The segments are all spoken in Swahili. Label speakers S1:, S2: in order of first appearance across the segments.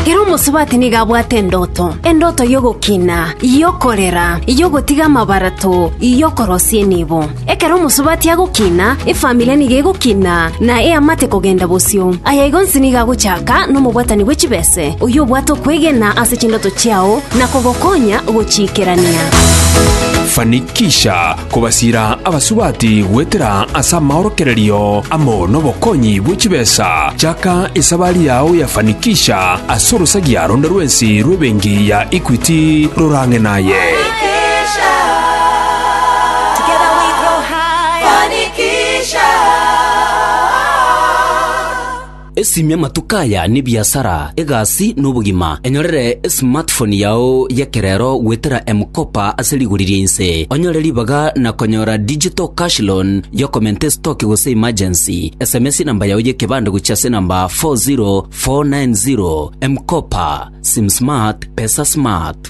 S1: Kero musubati nigabwate endoto yogokina yokorera yogotiga mabarato yokorosie nibo ekero musubati agokina efamilia nigegokina na amate kogenda bosio ayagonsi nigaguchaka no mubwatani wechibese uyo bwato kwegena ase chindoto chiao na kogokonya gochikerania.
S2: Fanikisha kubasira abasubati gwetera asa maorokererio amo nobokonyi bwechibesa chaka isabali yao ya Fanikisha asorosagia ronda rwensi rwebengi ya Equity rurange naye.
S3: Esimya matukaya ni biashara egasi n'ubugima enyorere smartphone yao yekerero gwetera M-Kopa aseliguririe inse onyoreri baga na konyora digital cash loan yo komente stock gose emergency SMS namba yao yekebande guchase namba 40490 M-Kopa sim smart pesa smart.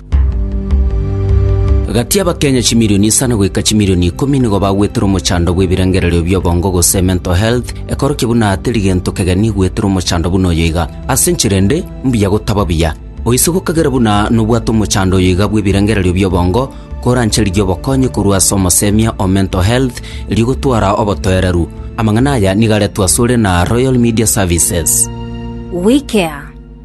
S3: Gati abakenya chimilioni sana gwika chimilioni 10 nigo bagwetera omochando bw'ebirengerero by'obongo gose mental health ekoro kibuna atirigento kegani gwetera omochando buno yiga asenchirende mbiya gotababia oisoko kagera buna nobwato omochando yiga bw'ebirengerero by'obongo korancheri gyobokonye kurwa somosemia o mental health ligotwara obotoereru amang'ana aya nigaretwa sore na Royal Media Services.
S1: We care.